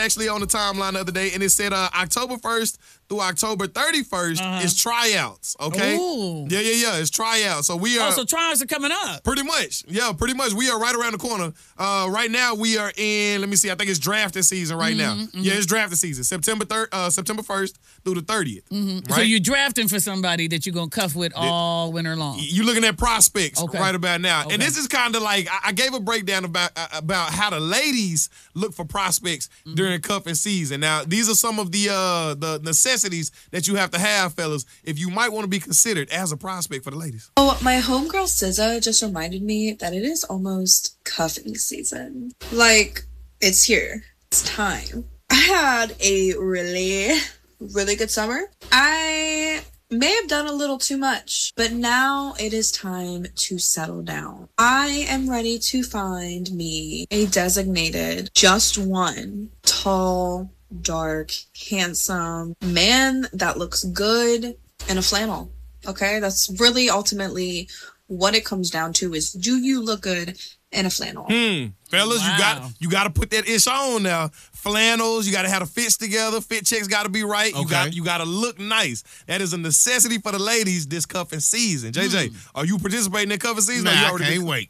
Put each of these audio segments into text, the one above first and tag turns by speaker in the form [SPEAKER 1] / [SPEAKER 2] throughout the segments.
[SPEAKER 1] actually on the timeline the other day, and it said October 1st through October 31st is tryouts, okay?
[SPEAKER 2] Ooh.
[SPEAKER 1] Yeah, it's tryouts. So we are...
[SPEAKER 2] so tryouts are coming up.
[SPEAKER 1] Pretty much. Yeah, pretty much. We are right around the corner. Right now, we are in, let me see, I think it's drafting season right now. Yeah, it's drafting season. September 1st through the 30th. Right?
[SPEAKER 2] So you're drafting for somebody that you're going to cuff with all winter long.
[SPEAKER 1] You're looking at prospects right about now.
[SPEAKER 2] Okay.
[SPEAKER 1] And this is kind of like, I gave a breakdown about how the ladies look for prospects during cuffing season. Now, these are some of the necessities that you have to have, fellas, if you might want to be considered as a prospect for the ladies.
[SPEAKER 3] Oh, my homegirl SZA just reminded me that it is almost cuffing season. Like, it's here. It's time. I had a really, really good summer. I may have done a little too much, but now it is time to settle down. I am ready to find me a designated, just one, tall, dark, handsome man that looks good in a flannel. Okay? That's really ultimately what it comes down to is, do you look good in a flannel?
[SPEAKER 1] Fellas, you got to put that ish on now. Flannels, you got to have the fits together. Fit checks got to be right. You got to look nice. That is a necessity for the ladies this cuffing season. JJ, are you participating in cuffing season?
[SPEAKER 4] Man, I can't wait.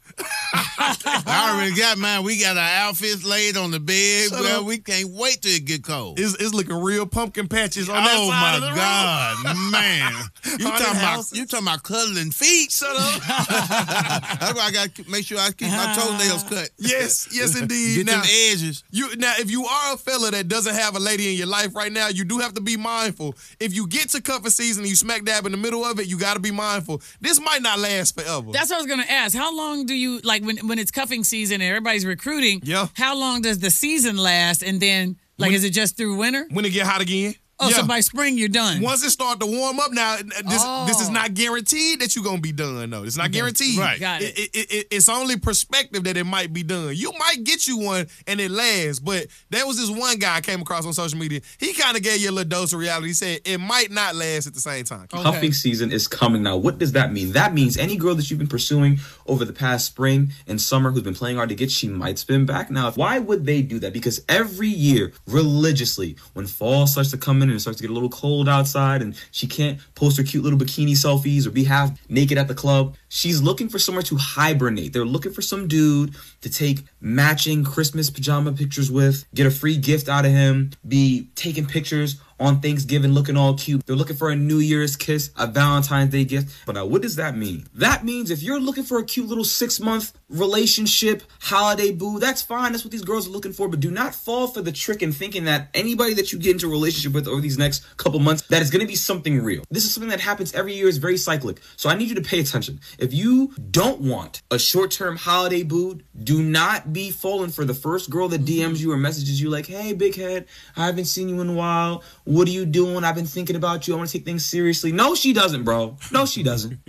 [SPEAKER 4] I already got mine. We got our outfits laid on the bed. Well, we can't wait till it get cold.
[SPEAKER 1] It's looking real pumpkin patches on that side of the room.
[SPEAKER 4] Oh, my God, man. You talking about cuddling feet?
[SPEAKER 1] Shut up.
[SPEAKER 4] That's why I got to make sure I keep my toenails cut.
[SPEAKER 1] Yes, indeed.
[SPEAKER 4] Get them edges.
[SPEAKER 1] Now, if you are a fella that doesn't have a lady in your life right now, you do have to be mindful. If you get to cuffing season and you smack dab in the middle of it, you got to be mindful. This might not last forever.
[SPEAKER 2] That's what I was going to ask. How long do you, like when it's cuffing season and everybody's recruiting, how long does the season last? And then, is it just through winter?
[SPEAKER 1] When it get hot again.
[SPEAKER 2] Oh, so by spring you're done.
[SPEAKER 1] Once it start to warm up, now this is not guaranteed that you're gonna be done though. It's not guaranteed.
[SPEAKER 4] Right.
[SPEAKER 2] Got it.
[SPEAKER 1] It's only perspective that it might be done. You might get you one and it lasts, but there was this one guy I came across on social media. He kind of gave you a little dose of reality. He said it might not last at the same time.
[SPEAKER 5] Cuffing season is coming now. What does that mean? That means any girl that you've been pursuing over the past spring and summer who's been playing hard to get, she might spin back. Now, why would they do that? Because every year, religiously, when fall starts to come in and it starts to get a little cold outside and she can't post her cute little bikini selfies or be half naked at the club, she's looking for somewhere to hibernate. They're looking for some dude to take matching Christmas pajama pictures with, get a free gift out of him, be taking pictures on Thanksgiving looking all cute. They're looking for a New Year's kiss, a Valentine's Day gift. But now, what does that mean? That means if you're looking for a cute little 6-month relationship, holiday boo, that's fine. That's what these girls are looking for. But do not fall for the trick in thinking that anybody that you get into a relationship with over these next couple months, that is going to be something real. This is something that happens every year. It's very cyclic. So I need you to pay attention. If you don't want a short-term holiday boo, do not be falling for the first girl that DMs you or messages you like, hey, big head, I haven't seen you in a while. What are you doing? I've been thinking about you. I want to take things seriously. No, she doesn't, bro. No, she doesn't.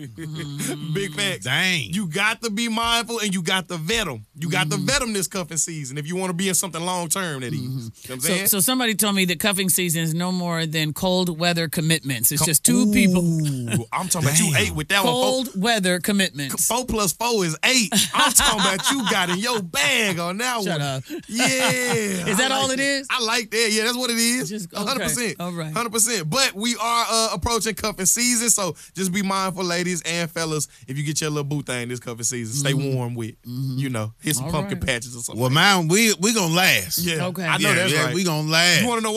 [SPEAKER 1] Big facts.
[SPEAKER 4] Dang.
[SPEAKER 1] You got to be mindful and you got to vet them. You got to vet them this cuffing season if you want to be in something long-term that is. You know what I'm saying?
[SPEAKER 2] So somebody told me that cuffing season is no more than cold weather commitments. It's just two people.
[SPEAKER 1] I'm talking about you 8 with that
[SPEAKER 2] cold
[SPEAKER 1] one.
[SPEAKER 2] Weather commitments.
[SPEAKER 1] 4 plus 4 is 8. I'm talking about you got in your bag on that one.
[SPEAKER 2] Shut up.
[SPEAKER 1] Yeah.
[SPEAKER 2] Is that all it is?
[SPEAKER 1] I like that. Yeah, that's what it is.
[SPEAKER 2] Just,
[SPEAKER 1] 100%.
[SPEAKER 2] All right.
[SPEAKER 1] 100%. But we are approaching cuffing season, so just be mindful, ladies and fellas, if you get your little boo thing this cuffing season, stay warm with, hit some pumpkin patches or something.
[SPEAKER 4] Well, man, we gonna last.
[SPEAKER 1] Yeah.
[SPEAKER 2] Okay.
[SPEAKER 1] I know that's right.
[SPEAKER 4] We gonna last.
[SPEAKER 1] You want to know